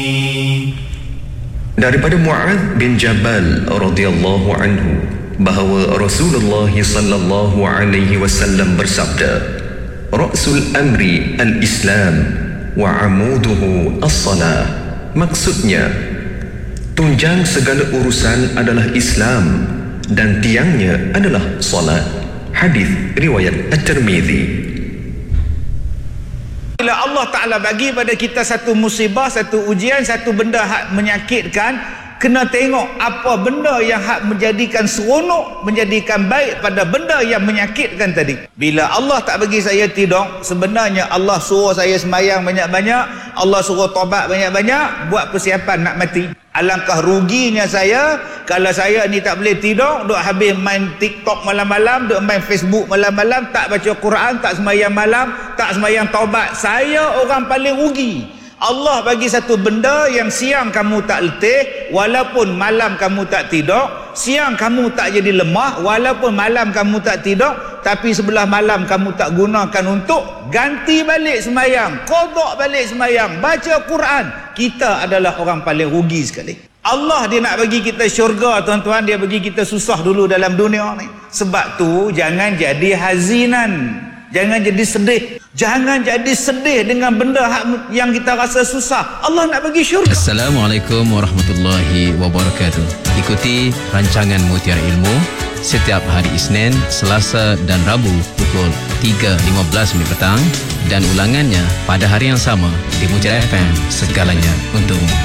Daripada Mu'adz bin Jabal radhiyallahu anhu bahawa Rasulullah sallallahu alaihi wasallam bersabda, "Ra'sul amri al-Islam wa 'amuduhu as-salah." Maksudnya, tunjang segala urusan adalah Islam dan tiangnya adalah salat. Hadis riwayat At-Tirmizi. Bila Allah Ta'ala bagi pada kita satu musibah, satu ujian, satu benda hak menyakitkan, kena tengok apa benda yang hak menjadikan seronok, menjadikan baik pada benda yang menyakitkan tadi. Bila Allah tak bagi saya tidur, sebenarnya Allah suruh saya semayang banyak-banyak, Allah suruh taubat banyak-banyak, buat persiapan nak mati. Alangkah ruginya saya kalau saya ni tak boleh tidur, duk habis main TikTok malam-malam, duk main Facebook malam-malam, tak baca Quran, tak sembahyang malam, tak sembahyang taubat. Saya orang paling rugi. Allah bagi satu benda yang siang kamu tak letih, walaupun malam kamu tak tidur. Siang kamu tak jadi lemah, walaupun malam kamu tak tidur, tapi sebelah malam kamu tak gunakan untuk ganti balik sembahyang, qada balik sembahyang, baca Quran. Kita adalah orang paling rugi sekali. Allah dia nak bagi kita syurga, tuan-tuan, dia bagi kita susah dulu dalam dunia ni. Sebab tu jangan jadi hazinan, jangan jadi sedih. Jangan jadi sedih dengan benda yang kita rasa susah. Allah nak bagi syurga. Assalamualaikum warahmatullahi wabarakatuh. Ikuti rancangan Mutiara Ilmu setiap hari Isnin, Selasa dan Rabu pukul 3.15 minit petang dan ulangannya pada hari yang sama di Mutiara FM. Segalanya untukmu.